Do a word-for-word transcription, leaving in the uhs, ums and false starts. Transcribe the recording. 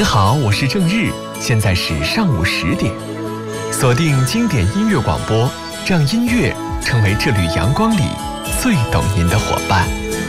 您好，我是郑日，现在是上午十点，锁定经典音乐广播，让音乐成为这缕阳光里最懂您的伙伴。